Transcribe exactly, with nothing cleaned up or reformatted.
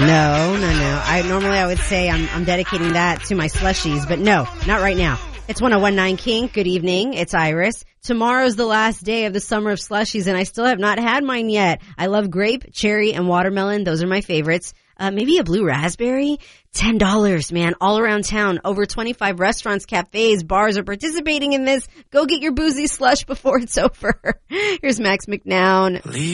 No, no, no. I normally I would say I'm, I'm dedicating that to my slushies, but no, not right now. It's one oh one point nine Kink. Good evening. It's Iris. Tomorrow's the last day of the summer of slushies, and I still have not had mine yet. I love grape, cherry, and watermelon. Those are my favorites. Uh, maybe a blue raspberry? ten dollars, man. All around town. Over twenty-five restaurants, cafes, bars are participating in this. Go get your boozy slush before it's over. Here's Max McNown.